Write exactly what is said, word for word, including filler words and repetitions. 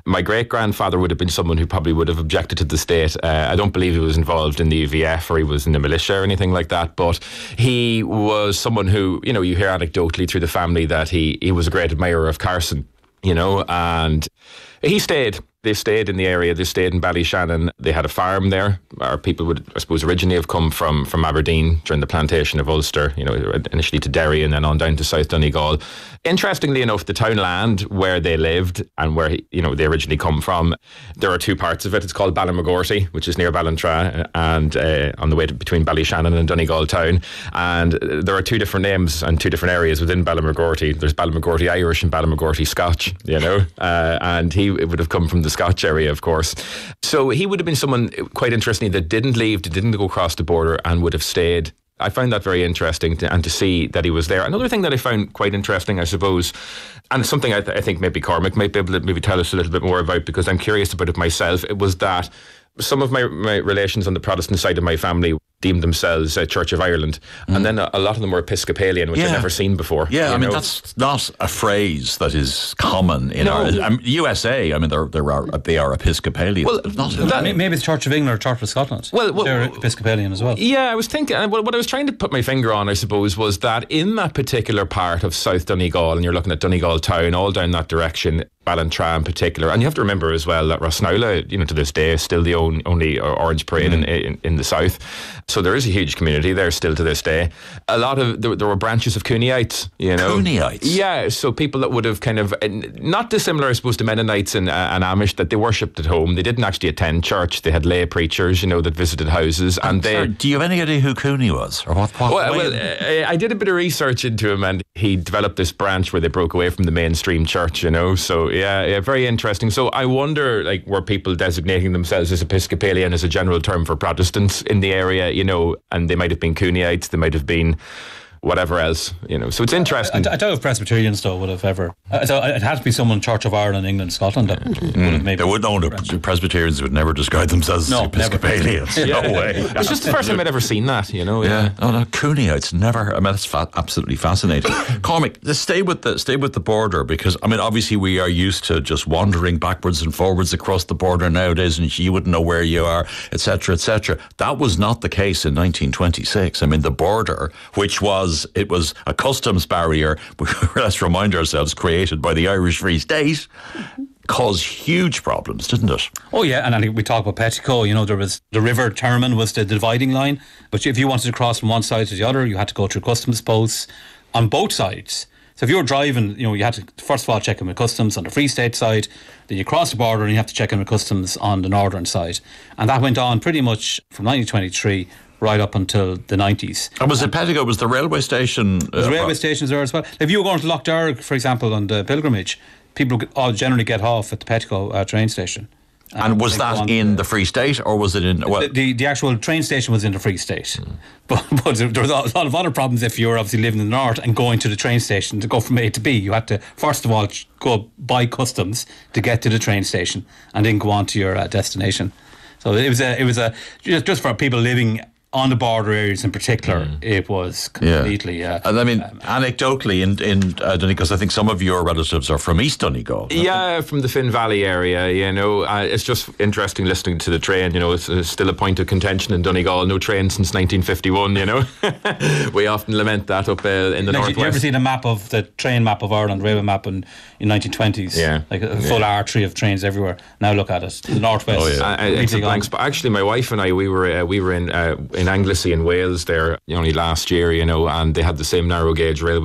My great-grandfather would have been someone who probably would have objected to the state. Uh, I don't believe he was involved in the U V F or he was in the militia or anything like that, but he was someone who, you know, you hear anecdotally through the family that he, he was a great admirer of Carson, you know, and he stayed. They stayed in the area. They stayed in Ballyshannon. They had a farm there. Our people would, I suppose, originally have come from, from Aberdeen during the plantation of Ulster, you know, initially to Derry and then on down to South Donegal. Interestingly enough, the townland where they lived and where, you know, they originally come from, there are two parts of it. It's called Ballymagorty, which is near Ballantrae and uh, on the way to, between Ballyshannon and Donegal town. And there are two different names and two different areas within Ballymagorty. There's Ballymagorty Irish and Ballymagorty Scotch, you know, uh, and he would have come from the Scotch area, of course. So he would have been someone, quite interestingly, that didn't leave, didn't go across the border and would have stayed. I found that very interesting to, and to see that he was there. Another thing that I found quite interesting, I suppose, and it's something I, th- I think maybe Cormac might be able to maybe tell us a little bit more about because I'm curious about it myself, it was that some of my, my relations on the Protestant side of my family deemed themselves uh, Church of Ireland, mm. and then a, a lot of them were Episcopalian, which yeah. I'd never seen before. Yeah, I know? mean that's not a phrase that is common in no. our I mean, U S A. I mean, they're, they're are, they are Episcopalian. Well, not, that, maybe it's Church of England or Church of Scotland. Well, well they're Episcopalian as well. Yeah, I was thinking. Well, what I was trying to put my finger on, I suppose, was that in that particular part of South Donegal, and you're looking at Donegal town, all down that direction, Ballantrae in particular, and you have to remember as well that Rosnowla, you know, to this day is still the only, only Orange Parade mm. in, in in the south. So there is a huge community there still to this day. A lot of there, there were branches of Cooneyites, you know. Cooneyites, yeah. So people that would have kind of not dissimilar, I suppose, to Mennonites and, uh, and Amish, that they worshipped at home. They didn't actually attend church. They had lay preachers, you know, that visited houses, and, and they. Sorry, do you have any idea who Cooney was, or what? what well, well uh, I did a bit of research into him, and he developed this branch where they broke away from the mainstream church, you know. So yeah, yeah, very interesting. So I wonder, like, were people designating themselves as Episcopalian as a general term for Protestants in the area, you know, and they might have been Cooneyites, they might have been whatever else, you know. So it's interesting. I, I, I doubt if Presbyterians, though, would have ever. Uh, so it had to be someone Church of Ireland, England, Scotland that mm. would have maybe. They would know. The Presbyterians would never describe themselves no, as Episcopalians. Yeah. No way. It's just the first time I'd ever seen that, you know. Yeah. yeah. Oh no, Cooneyites never. I mean, that's fa- absolutely fascinating. Cormac, let's stay with the stay with the border because I mean, obviously we are used to just wandering backwards and forwards across the border nowadays, and you wouldn't know where you are, et cetera, et cetera. That was not the case in nineteen twenty-six. I mean, the border, which was it was a customs barrier, let's remind ourselves, created by the Irish Free State, caused huge problems, didn't it? Oh yeah, and I think we talk about Petticoat, you know, there was the River Termon was the dividing line, but if you wanted to cross from one side to the other, you had to go through customs posts on both sides. So if you were driving, you know, you had to first of all check in with customs on the Free State side, then you cross the border and you have to check in with customs on the northern side. And that went on pretty much from nineteen twenty-three right up until the nineties. And was it Petticoat? Was the railway station? Uh, the railway stations there as well. If you were going to Lough Derg, for example, on the pilgrimage, people all generally get off at the Petticoat uh, train station. And, and was that in the, the Free State or was it in... Well, the, the, the actual train station was in the Free State. Mm. But, but there was a lot of other problems if you were obviously living in the north and going to the train station to go from A to B. You had to, first of all, go by customs to get to the train station and then go on to your uh, destination. So it was a, it was a just, just for people living on the border areas in particular, mm. it was completely... Yeah. Uh, and I mean, um, anecdotally, in, in uh, Donegal, because I think some of your relatives are from East Donegal. Yeah, from the Finn Valley area, you know. Uh, it's just interesting listening to the train, you know. It's, it's still a point of contention in Donegal. No train since nineteen fifty-one, you know. We often lament that up uh, in the like, northwest. You ever seen a map of the train map of Ireland, railway map in, in nineteen twenties? Yeah. Like a full yeah. artery of trains everywhere. Now look at it. The northwest. Oh, yeah. uh, it's a blank spot. Actually, my wife and I, we were uh, we were in uh, in Anglesey in Wales there only last year, you know, and they had the same narrow gauge railway